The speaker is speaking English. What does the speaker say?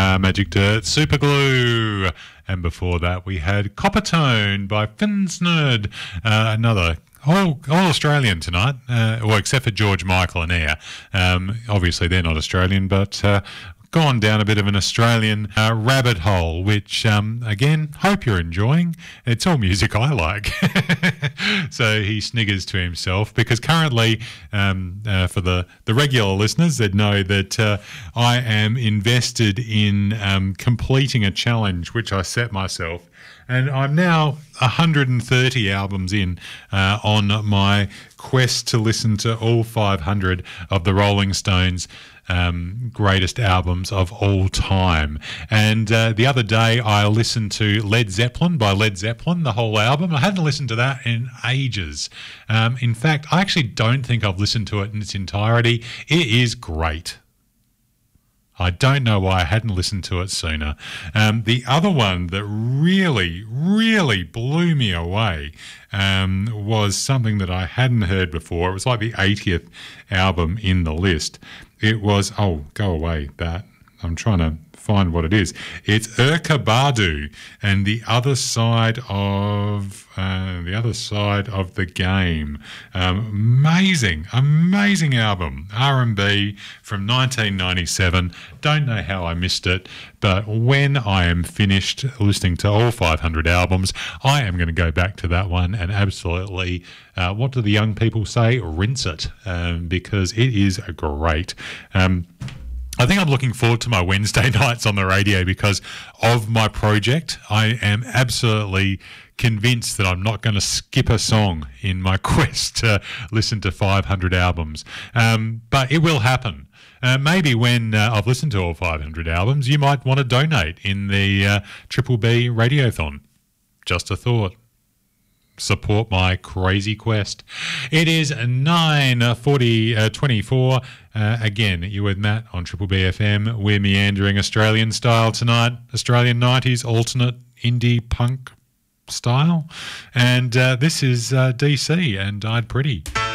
Magic Dirt, Superglue. And before that, we had Coppertone by Finsnerd, another all Australian tonight, well, except for George Michael and Air. Obviously, they're not Australian, but gone down a bit of an Australian rabbit hole, which, again, hope you're enjoying. It's all music I like. So he sniggers to himself because currently, for the regular listeners that know that I am invested in completing a challenge which I set myself. And I'm now 130 albums in on my quest to listen to all 500 of the Rolling Stones' greatest albums of all time. And the other day I listened to Led Zeppelin by Led Zeppelin, the whole album. I hadn't listened to that in ages. In fact, I actually don't think I've listened to it in its entirety. It is great. I don't know why I hadn't listened to it sooner. The other one that really, really blew me away was something that I hadn't heard before. It was like the 80th album in the list. It was, oh, go away, that. I'm trying to find what it is. It's Erykah Badu and the other side of the game. Amazing album, R&B from 1997. Don't know how I missed it, but when I am finished listening to all 500 albums, I am going to go back to that one and absolutely, what do the young people say? Rinse it, because it is great. I think I'm looking forward to my Wednesday nights on the radio because of my project. I am absolutely convinced that I'm not going to skip a song in my quest to listen to 500 albums. But it will happen. Maybe when I've listened to all 500 albums, you might want to donate in the Triple B Radiothon. Just a thought. Support my crazy quest. It is 9:24. Again, you're with Matt on Triple B FM. We're meandering Australian style tonight. Australian 90s alternate indie punk style. And this is DC and Died Pretty.